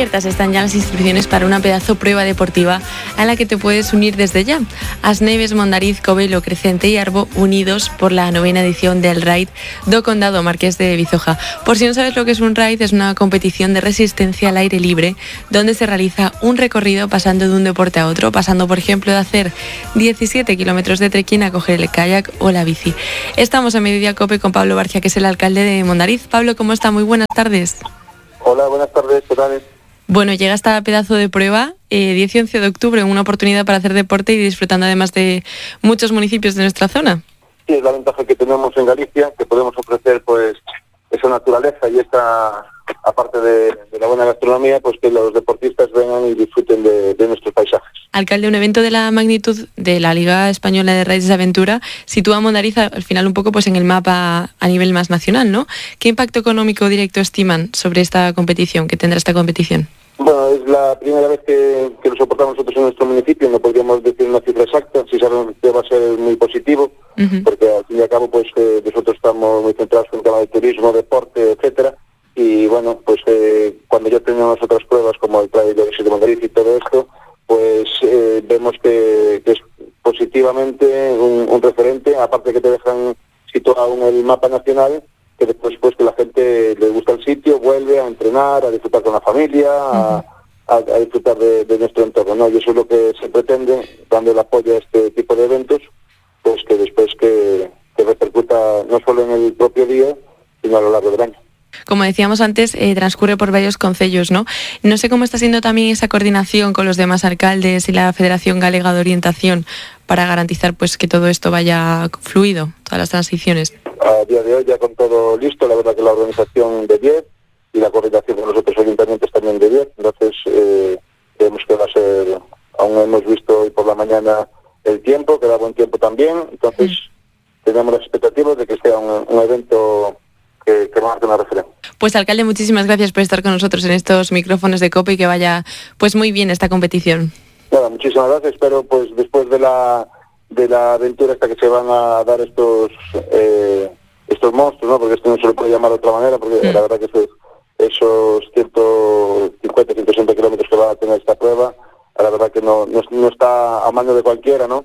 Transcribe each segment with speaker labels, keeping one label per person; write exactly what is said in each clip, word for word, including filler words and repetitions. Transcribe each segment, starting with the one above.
Speaker 1: Abiertas están ya las inscripciones para una pedazo prueba deportiva a la que te puedes unir desde ya. Asneves, Mondariz, Covelo, Crecente y Arbo unidos por la novena edición del Raid do Condado Marqués de Bizoja. Por si no sabes lo que es un Raid, es una competición de resistencia al aire libre donde se realiza un recorrido pasando de un deporte a otro, pasando por ejemplo de hacer diecisiete kilómetros de trekking a coger el kayak o la bici. Estamos a Mediodía Cope con Pablo Barcia, que es el alcalde de Mondariz. Pablo, ¿cómo está? Muy buenas tardes.
Speaker 2: Hola, buenas tardes, ¿qué tal?
Speaker 1: Bueno, llega esta pedazo de prueba, eh, diez y once de octubre, una oportunidad para hacer deporte y disfrutando además de muchos municipios de nuestra zona.
Speaker 2: Sí, es la ventaja que tenemos en Galicia, que podemos ofrecer pues esa naturaleza y esta, aparte de, de la buena gastronomía, pues que los deportistas vengan y disfruten de, de nuestros paisajes.
Speaker 1: Alcalde, un evento de la magnitud de la Liga Española de Raids de Aventura sitúa a Mondariz al final un poco pues en el mapa a nivel más nacional, ¿no? ¿Qué impacto económico directo estiman sobre esta competición, que tendrá esta competición?
Speaker 2: Bueno, es la primera vez que, que lo soportamos nosotros en nuestro municipio, no podríamos decir una cifra exacta, sí sabemos que va a ser muy positivo, uh-huh. porque al fin y al cabo pues eh, nosotros estamos muy centrados en el tema de turismo, deporte, etcétera, y bueno, pues eh, cuando ya tenemos otras pruebas como el Trail de Mondariz y todo esto, pues eh, vemos que, que es positivamente un, un referente, aparte que te dejan situado en el mapa nacional, que después pues que la gente le gusta el sitio, vuelve a entrenar, a disfrutar con la familia, a, a, a disfrutar de, de nuestro entorno, ¿no? Y eso es lo que se pretende, dando el apoyo a este tipo de eventos, pues que después que, que repercuta no solo en el propio día, sino a lo largo del año.
Speaker 1: Como decíamos antes, eh, transcurre por varios concellos, ¿no? No sé cómo está siendo también esa coordinación con los demás alcaldes y la Federación Galega de Orientación para garantizar pues que todo esto vaya fluido, todas las transiciones.
Speaker 2: A día de hoy ya con todo listo, la verdad que la organización de diez y la coordinación con los otros ayuntamientos también de diez, entonces eh, creemos que va a ser, aún hemos visto hoy por la mañana el tiempo, que da buen tiempo también, entonces mm. tenemos las expectativas de que sea un, un evento que, que marque una referencia.
Speaker 1: Pues alcalde, muchísimas gracias por estar con nosotros en estos micrófonos de COPE y que vaya pues muy bien esta competición.
Speaker 2: Nada, muchísimas gracias, espero pues después de la de la aventura esta que se van a dar estos eh, estos monstruos, ¿no? Porque esto no se lo puede llamar de otra manera, porque mm. la verdad que esos, esos ciento cincuenta, ciento sesenta kilómetros que va a tener esta prueba, la verdad que no, no, no está a mano de cualquiera, ¿no?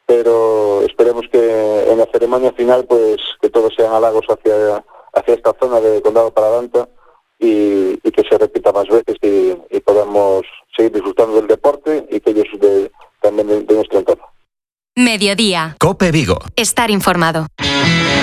Speaker 2: Pero esperemos que en la ceremonia final pues que todos sean halagos hacia hacia esta zona de Condado para Danta y, y que se repita más veces y, y podamos seguir disfrutando del deporte y que ellos de, también de, de nuestro entorno.
Speaker 3: Mediodía.
Speaker 4: COPE Vigo.
Speaker 3: Estar informado.